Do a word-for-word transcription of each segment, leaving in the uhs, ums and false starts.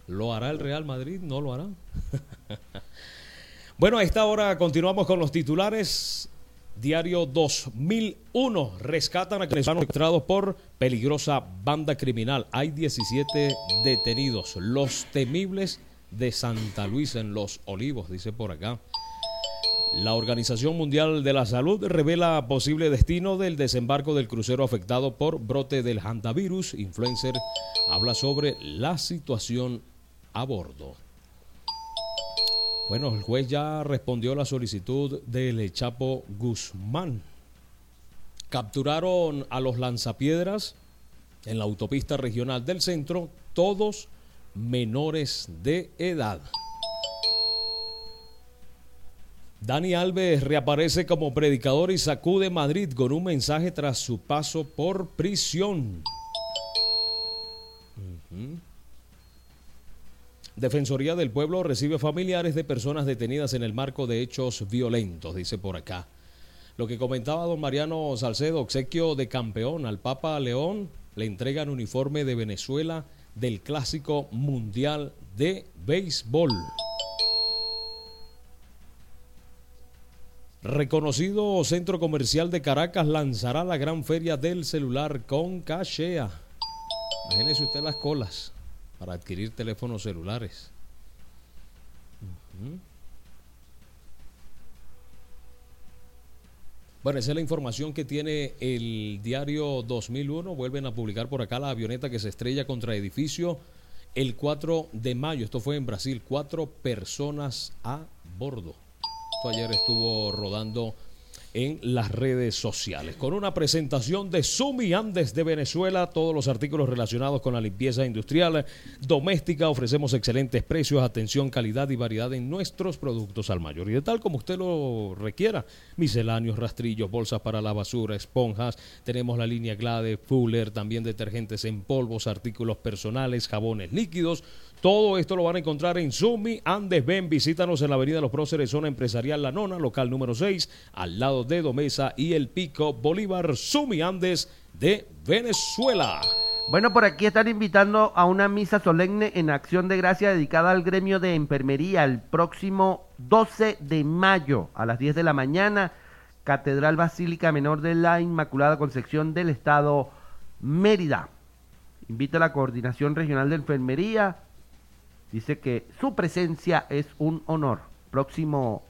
¿Lo hará el Real Madrid? ¿No lo hará? Bueno, a esta hora continuamos con los titulares. Diario dos mil uno. Rescatan a venezolanos secuestrados por peligrosa banda criminal. Hay diecisiete detenidos. Los temibles de Santa Luisa en Los Olivos, dice por acá. La Organización Mundial de la Salud revela posible destino del desembarco del crucero afectado por brote del hantavirus. Influencer habla sobre la situación a bordo. Bueno, el juez ya respondió a la solicitud del Chapo Guzmán. Capturaron a los lanzapiedras en la autopista regional del centro, todos menores de edad. Dani Alves reaparece como predicador y sacude Madrid con un mensaje tras su paso por prisión. Uh-huh. Defensoría del Pueblo recibe familiares de personas detenidas en el marco de hechos violentos, dice por acá. Lo que comentaba don Mariano Salcedo, obsequio de campeón al Papa León, le entregan uniforme de Venezuela del Clásico Mundial de Béisbol. Reconocido centro comercial de Caracas lanzará la gran feria del celular con Cachea. Imagínese usted las colas para adquirir teléfonos celulares. Uh-huh. Bueno, esa es la información que tiene el diario dos mil uno. Vuelven a publicar por acá la avioneta que se estrella contra edificio el cuatro de mayo. Esto fue en Brasil. Cuatro personas a bordo. Esto ayer estuvo rodando en las redes sociales. Con una presentación de Sumi Andes de Venezuela, todos los artículos relacionados con la limpieza industrial doméstica. Ofrecemos excelentes precios, atención, calidad y variedad en nuestros productos al mayor y de tal como usted lo requiera. Misceláneos, rastrillos, bolsas para la basura, esponjas. Tenemos la línea Glade, Fuller, también detergentes en polvos, artículos personales, jabones líquidos. Todo esto lo van a encontrar en Sumi Andes. Ven, visítanos en la avenida Los Próceres, zona empresarial La Nona, local número seis, al lado de Domesa y el Pico Bolívar. Sumi Andes de Venezuela. Bueno, por aquí están invitando a una misa solemne en acción de gracia dedicada al gremio de enfermería el próximo doce de mayo a las diez de la mañana, Catedral Basílica Menor de la Inmaculada Concepción del Estado Mérida. Invita a la Coordinación Regional de Enfermería. Dice que su presencia es un honor. Próximo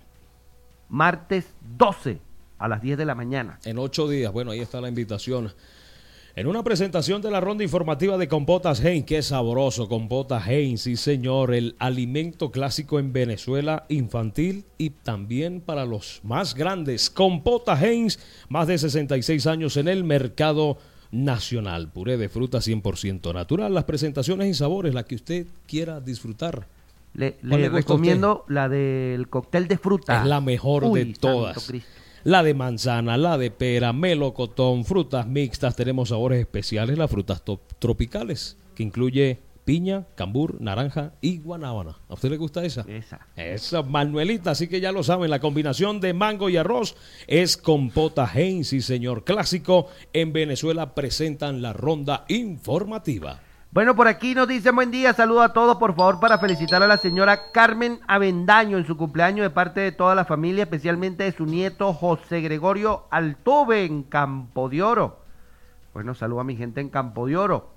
martes doce a las diez de la mañana. En ocho días. Bueno, ahí está la invitación. En una presentación de la ronda informativa de Compotas Heinz. Qué sabroso, Compotas Heinz, sí señor. El alimento clásico en Venezuela, infantil y también para los más grandes. Compotas Heinz, más de sesenta y seis años en el mercado nacional. Puré de fruta cien por ciento natural. Las presentaciones y sabores, la que usted quiera disfrutar. Le, le recomiendo la del cóctel de fruta. Es la mejor Uy, de todas. Santo Cristo. La de manzana, la de pera, melocotón, frutas mixtas. Tenemos sabores especiales, las frutas tropicales, que incluye piña, cambur, naranja y guanábana. ¿A usted le gusta esa? Esa. Esa, Manuelita, así que ya lo saben, la combinación de mango y arroz es Compota Heinz, y señor clásico. En Venezuela presentan la ronda informativa. Bueno, por aquí nos dicen buen día, saludo a todos, por favor, para felicitar a la señora Carmen Avendaño en su cumpleaños de parte de toda la familia, especialmente de su nieto José Gregorio Altuve en Campo de Oro. Bueno, saludo a mi gente en Campo de Oro.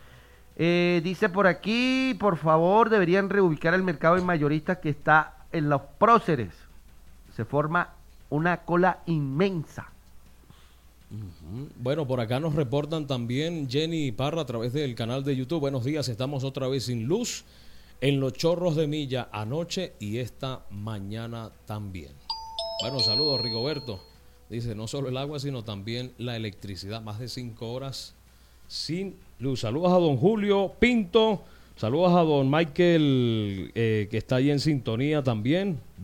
Eh, dice por aquí, por favor, deberían reubicar el mercado de mayoristas que está en Los Próceres. Se forma una cola inmensa. Uh-huh. Bueno, por acá nos reportan también Jenny Parra a través del canal de YouTube. Buenos días, estamos otra vez sin luz en los Chorros de Milla anoche y esta mañana también. Bueno, saludos Rigoberto. Dice, no solo el agua, sino también la electricidad. Más de cinco horas sin luz. Saludos a don Julio Pinto. Saludos a don Michael, eh, que está ahí en sintonía también.